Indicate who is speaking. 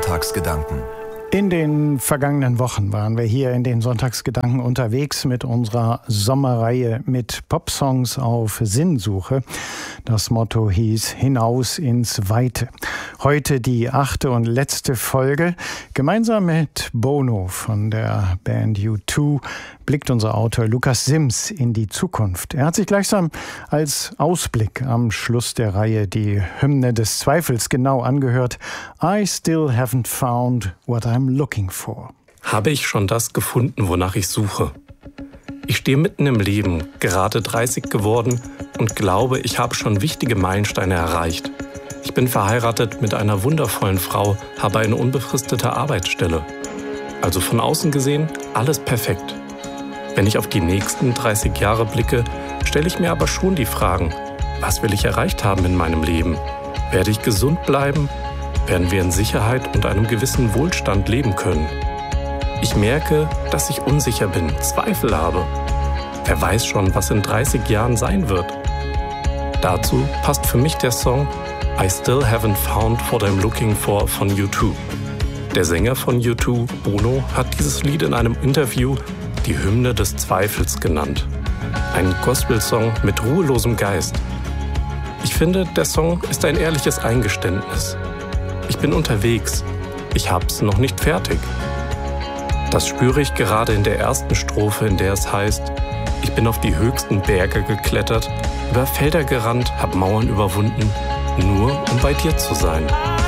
Speaker 1: Sonntagsgedanken.
Speaker 2: In den vergangenen Wochen waren wir hier in den Sonntagsgedanken unterwegs mit unserer Sommerreihe mit Popsongs auf Sinnsuche. Das Motto hieß Hinaus ins Weite. Heute die 8. und letzte Folge. Gemeinsam mit Bono von der Band U2 blickt unser Autor Lukas Sims in die Zukunft. Er hat sich gleichsam als Ausblick am Schluss der Reihe die Hymne des Zweifels genau angehört. I still haven't found what I'm looking for.
Speaker 3: Habe ich schon das gefunden, wonach ich suche? Ich stehe mitten im Leben, gerade 30 geworden und glaube, ich habe schon wichtige Meilensteine erreicht. Ich bin verheiratet mit einer wundervollen Frau, habe eine unbefristete Arbeitsstelle. Also von außen gesehen, alles perfekt. Wenn ich auf die nächsten 30 Jahre blicke, stelle ich mir aber schon die Fragen, was will ich erreicht haben in meinem Leben? Werde ich gesund bleiben? Werden wir in Sicherheit und einem gewissen Wohlstand leben können? Ich merke, dass ich unsicher bin, Zweifel habe. Wer weiß schon, was in 30 Jahren sein wird? Dazu passt für mich der Song I Still Haven't Found What I'm Looking For von U2. Der Sänger von U2, Bono, hat dieses Lied in einem Interview die Hymne des Zweifels genannt. Ein Gospelsong mit ruhelosem Geist. Ich finde, der Song ist ein ehrliches Eingeständnis. Ich bin unterwegs. Ich hab's noch nicht fertig. Das spüre ich gerade in der ersten Strophe, in der es heißt, ich bin auf die höchsten Berge geklettert, über Felder gerannt, hab Mauern überwunden, nur um bei dir zu sein.